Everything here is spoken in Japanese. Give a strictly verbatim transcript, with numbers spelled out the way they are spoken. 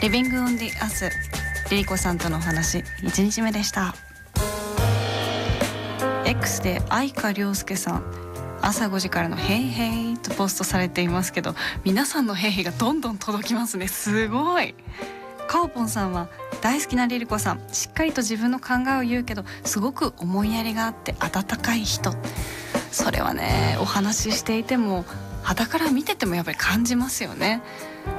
リビングオンディアス、リリコさんとのお話いちにちめでした。 X で愛花涼介さん、朝ごじからのヘイヘイとポストされていますけど、皆さんのヘイヘイがどんどん届きますね。すごい。カオポンさんは、大好きなリリコさん、しっかりと自分の考えを言うけどすごく思いやりがあって温かい人。それはね、お話ししていても傍から見ててもやっぱり感じますよね。